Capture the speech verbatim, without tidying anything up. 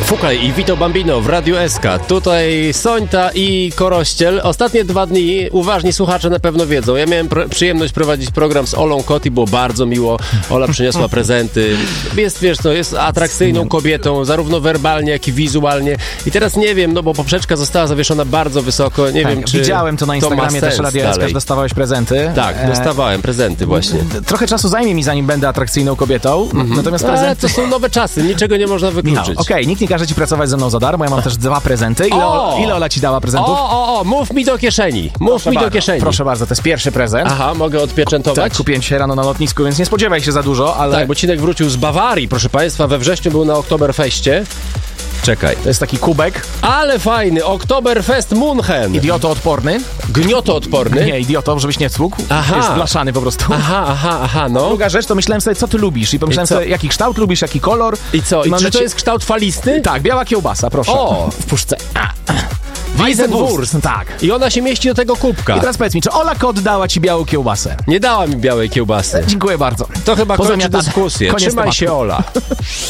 Fukaj i Vito Bambino w Radiu S K. Tutaj Sońta i Korościel. Ostatnie dwa dni uważni słuchacze na pewno wiedzą. Ja miałem pr- przyjemność prowadzić program z Olą Kot i było bardzo miło. Ola przyniosła prezenty. Jest, wiesz co, jest atrakcyjną kobietą, zarówno werbalnie, jak i wizualnie. I teraz nie wiem, no bo poprzeczka została zawieszona bardzo wysoko. Nie tak, wiem, czy widziałem to na Instagramie to też Radia S K, że dostawałeś prezenty. Tak, dostawałem prezenty właśnie. Trochę czasu zajmie mi, zanim będę atrakcyjną kobietą. Mm-hmm. Natomiast prezenty... Ale to są nowe czasy, niczego nie można wykluczyć. Okej, okay, nikt nie każe ci pracować ze mną za darmo, ja mam też dwa prezenty. Ile, o! ile Ola ci dała prezentów? O, o, o, mów mi do kieszeni. Mów proszę mi bardzo, do kieszeni. Proszę bardzo, to jest pierwszy prezent. Aha, mogę odpieczętować? Tak, kupiłem dzisiaj rano na lotnisku, więc nie spodziewaj się za dużo, ale... Tak, bo Cinek wrócił z Bawarii, proszę państwa, we wrześniu był na Oktoberfeście. Czekaj. To jest taki kubek. Ale fajny, Oktoberfest München. Idiotoodporny. Gniotoodporny. Nie, idioto, żebyś nie cłukł. Aha. Jest blaszany po prostu. Aha, aha, aha, no. Druga rzecz, to myślałem sobie, co ty lubisz. I pomyślałem I sobie, jaki kształt lubisz, jaki kolor. I co? I, I czy to ci... jest kształt falisty? Tak, biała kiełbasa, proszę. O, w puszce. Weissenwurst. Tak. I ona się mieści do tego kubka. I teraz powiedz mi, czy Ola Kot dała ci białą kiełbasę? Nie dała mi białej kiełbasy. Dziękuję bardzo. To chyba kończy Pozamiatane. dyskusję. Koniec Trzymaj tematu. się, Ola.